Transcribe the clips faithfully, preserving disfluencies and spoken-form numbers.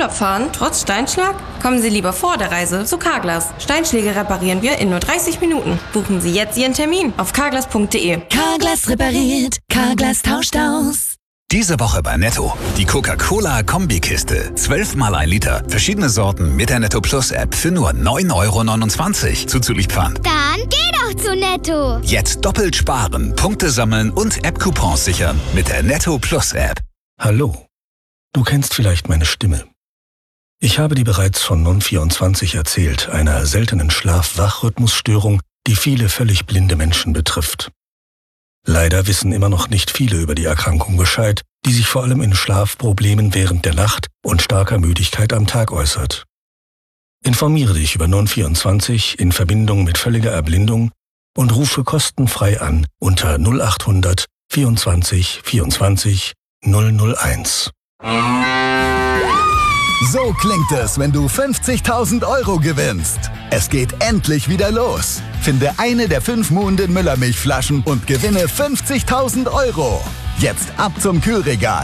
Urlaub fahren, trotz Steinschlag? Kommen Sie lieber vor der Reise zu Carglass. Steinschläge reparieren wir in nur dreißig Minuten. Buchen Sie jetzt Ihren Termin auf carglass punkt de. Carglass repariert, Carglass tauscht aus. Diese Woche bei Netto. Die Coca-Cola-Kombikiste. zwölf mal ein Liter. Verschiedene Sorten mit der Netto Plus App für nur neun Euro neunundzwanzig. Zuzüglich Pfand. Dann geh doch zu Netto. Jetzt doppelt sparen, Punkte sammeln und App-Coupons sichern mit der Netto Plus App. Hallo. Du kennst vielleicht meine Stimme. Ich habe dir bereits von Non vierundzwanzig erzählt, einer seltenen Schlaf-Wach-Rhythmusstörung, die viele völlig blinde Menschen betrifft. Leider wissen immer noch nicht viele über die Erkrankung Bescheid, die sich vor allem in Schlafproblemen während der Nacht und starker Müdigkeit am Tag äußert. Informiere dich über Non vierundzwanzig in Verbindung mit völliger Erblindung und rufe kostenfrei an unter null acht hundert vierundzwanzig vierundzwanzig null null eins. So klingt es, wenn du fünfzigtausend Euro gewinnst. Es geht endlich wieder los. Finde eine der fünf Muhnden Müllermilchflaschen und gewinne fünfzigtausend Euro. Jetzt ab zum Kühlregal.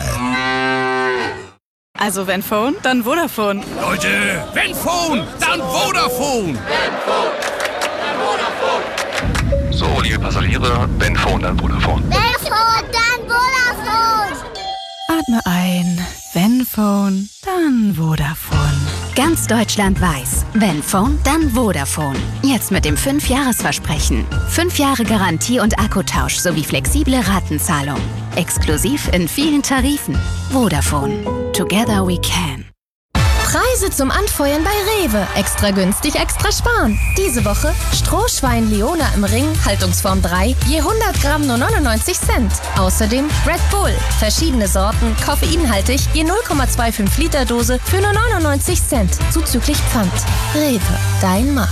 Also wenn Phone, dann Vodafone. Leute, wenn Phone, dann Vodafone. Wenn Phone, dann Vodafone. So, liebe Passagiere, wenn Phone, dann Vodafone. Wenn Phone, dann Vodafone. Atme ein. Wenn Phone, dann Vodafone. Ganz Deutschland weiß, wenn Phone, dann Vodafone. Jetzt mit dem fünf Jahres Versprechen. fünf Jahre Garantie und Akkutausch sowie flexible Ratenzahlung. Exklusiv in vielen Tarifen. Vodafone. Together we can. Preise zum Anfeuern bei Rewe. Extra günstig, extra sparen. Diese Woche Strohschwein Leona im Ring, Haltungsform drei, je hundert Gramm nur neunundneunzig Cent. Außerdem Red Bull, verschiedene Sorten, koffeinhaltig, je null Komma fünfundzwanzig Liter Dose für nur neunundneunzig Cent. Zuzüglich Pfand. Rewe, dein Markt.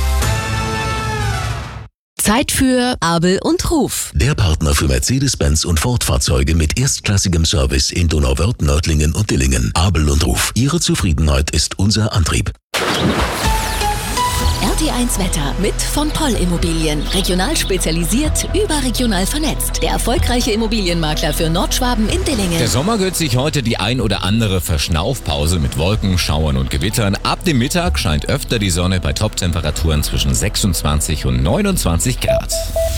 Zeit für Abel und Ruf. Der Partner für Mercedes-Benz und Ford-Fahrzeuge mit erstklassigem Service in Donauwörth, Nördlingen und Dillingen. Abel und Ruf. Ihre Zufriedenheit ist unser Antrieb. R T eins Wetter mit von Poll Immobilien. Regional spezialisiert, überregional vernetzt. Der erfolgreiche Immobilienmakler für Nordschwaben in Dillingen. Der Sommer gönnt sich heute die ein oder andere Verschnaufpause mit Wolken, Schauern und Gewittern. Ab dem Mittag scheint öfter die Sonne bei Toptemperaturen zwischen sechsundzwanzig und neunundzwanzig Grad.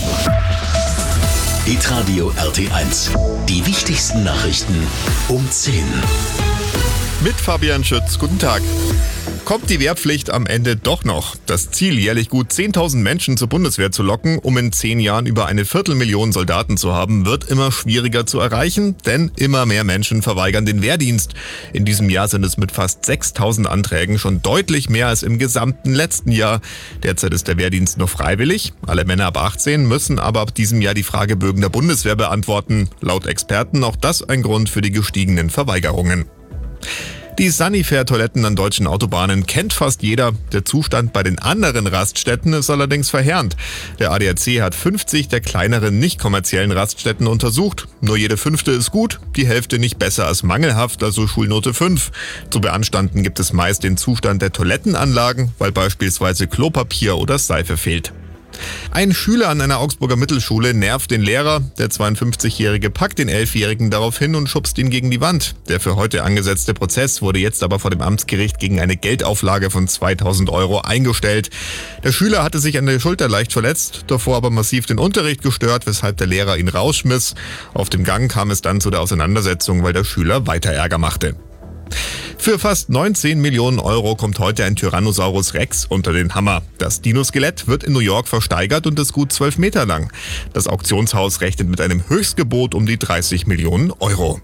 Hitradio R T eins. Die wichtigsten Nachrichten um zehn. Mit Fabian Schütz. Guten Tag. Kommt die Wehrpflicht am Ende doch noch? Das Ziel, jährlich gut zehntausend Menschen zur Bundeswehr zu locken, um in zehn Jahren über eine Viertelmillion Soldaten zu haben, wird immer schwieriger zu erreichen, denn immer mehr Menschen verweigern den Wehrdienst. In diesem Jahr sind es mit fast sechstausend Anträgen schon deutlich mehr als im gesamten letzten Jahr. Derzeit ist der Wehrdienst noch freiwillig. Alle Männer ab achtzehn müssen aber ab diesem Jahr die Fragebögen der Bundeswehr beantworten. Laut Experten auch das ein Grund für die gestiegenen Verweigerungen. Die Sanifair-Toiletten an deutschen Autobahnen kennt fast jeder. Der Zustand bei den anderen Raststätten ist allerdings verheerend. Der A D A C hat fünfzig der kleineren nicht kommerziellen Raststätten untersucht. Nur jede fünfte ist gut, die Hälfte nicht besser als mangelhaft, also Schulnote fünf. Zu beanstanden gibt es meist den Zustand der Toilettenanlagen, weil beispielsweise Klopapier oder Seife fehlt. Ein Schüler an einer Augsburger Mittelschule nervt den Lehrer. Der zweiundfünfzigjährige packt den Elfjährigen darauf hin und schubst ihn gegen die Wand. Der für heute angesetzte Prozess wurde jetzt aber vor dem Amtsgericht gegen eine Geldauflage von zweitausend Euro eingestellt. Der Schüler hatte sich an der Schulter leicht verletzt, davor aber massiv den Unterricht gestört, weshalb der Lehrer ihn rausschmiss. Auf dem Gang kam es dann zu der Auseinandersetzung, weil der Schüler weiter Ärger machte. Für fast neunzehn Millionen Euro kommt heute ein Tyrannosaurus Rex unter den Hammer. Das Dinoskelett wird in New York versteigert und ist gut zwölf Meter lang. Das Auktionshaus rechnet mit einem Höchstgebot um die dreißig Millionen Euro.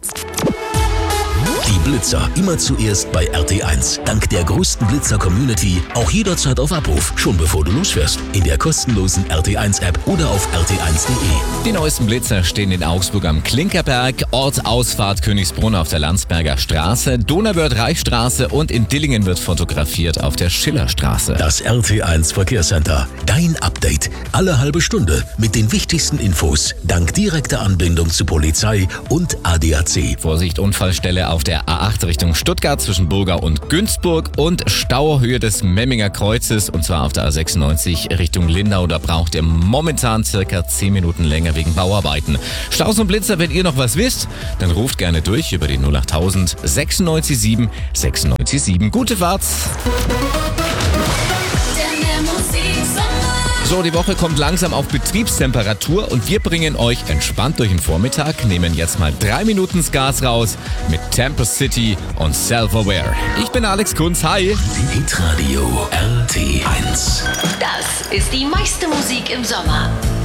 Die Blitzer immer zuerst bei R T eins. Dank der größten Blitzer-Community auch jederzeit auf Abruf, schon bevor du losfährst. In der kostenlosen R T eins App oder auf r t eins punkt de. Die neuesten Blitzer stehen in Augsburg am Klinkerberg, Ort Ausfahrt Königsbrunn auf der Landsberger Straße, Donauwörth-Reichstraße und in Dillingen wird fotografiert auf der Schillerstraße. Das R T eins Verkehrscenter. Dein Update. Alle halbe Stunde mit den wichtigsten Infos. Dank direkter Anbindung zu Polizei und A D A C. Vorsicht, Unfallstelle auf der A A acht Richtung Stuttgart zwischen Burgau und Günzburg und Stauhöhe des Memminger Kreuzes und zwar auf der A sechsundneunzig Richtung Lindau. Da braucht ihr momentan circa zehn Minuten länger wegen Bauarbeiten. Staus und Blitzer, wenn ihr noch was wisst, dann ruft gerne durch über die null achttausend sechsundneunzig sieben sechsundneunzig sieben. Gute Fahrt! So, die Woche kommt langsam auf Betriebstemperatur und wir bringen euch entspannt durch den Vormittag, nehmen jetzt mal drei Minuten das Gas raus mit Tempest City und Self-Aware. Ich bin Alex Kunz, hi! Hitradio R T eins. Das ist die meiste Musik im Sommer.